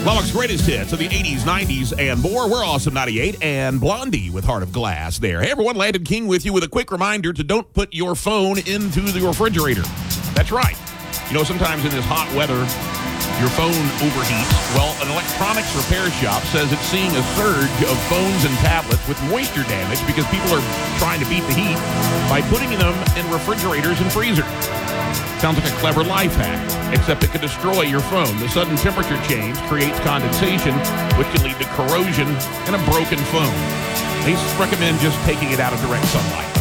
Lubbock's greatest hits of the 80s, 90s, and more. We're Awesome 98 and Blondie with Heart of Glass there. Hey, everyone, Landon King with you with a quick reminder to don't put your phone into the refrigerator. That's right. You know, sometimes in this hot weather, your phone overheats. Well, an electronics repair shop says it's seeing a surge of phones and tablets with moisture damage because people are trying to beat the heat by putting them in refrigerators and freezers. Sounds like a clever life hack, except it could destroy your phone. The sudden temperature change creates condensation, which can lead to corrosion and a broken phone. They recommend just taking it out of direct sunlight.